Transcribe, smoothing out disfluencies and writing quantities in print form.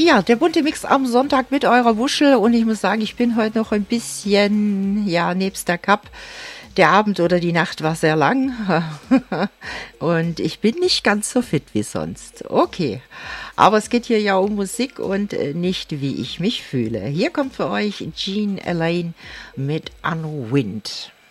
Ja, der bunte Mix am Sonntag mit eurer Wuschel und ich muss sagen, ich bin heute noch ein bisschen, ja, nebst der Cup. Der Abend oder die Nacht war sehr lang und ich bin nicht ganz so fit wie sonst. Okay, aber es geht hier ja um Musik und nicht wie ich mich fühle. Hier kommt für euch Jean Elaine mit Unwind.